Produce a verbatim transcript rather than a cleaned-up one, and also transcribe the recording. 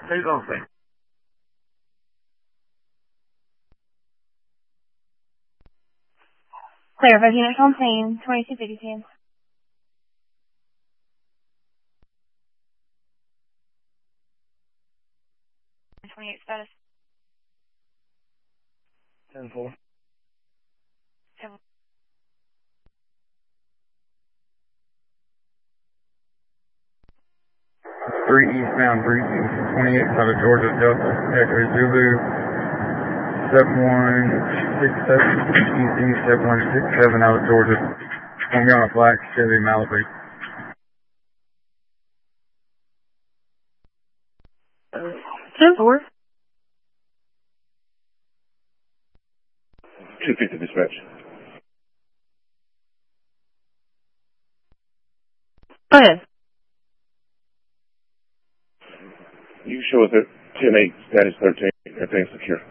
Who's on scene? Clear, five units on scene, twenty-two fifty-two. twenty-eight status. ten four. ten. three eastbound Breezy, twenty-eight out of Georgia Delta, Echo Zulu, seven one six seven, easy, seven one six seven out of Georgia. I'm going to Black Chevy Malibu. ten four. two fifty dispatch. Go ahead. You show us at ten eight, status thirteen. Everything's secure.